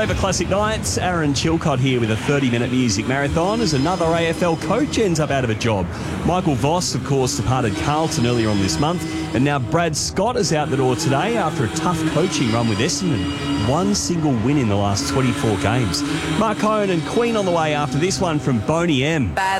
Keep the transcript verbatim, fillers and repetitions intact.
Forever Classic Nights. Aaron Chilcott here with a thirty-minute music marathon as another A F L coach ends up out of a job. Michael Voss, of course, departed Carlton earlier on this month, and now Brad Scott is out the door today after a tough coaching run with Essendon. One single win in the last twenty-four games. Mark Cohen and Queen on the way after this one from Boney M. Bad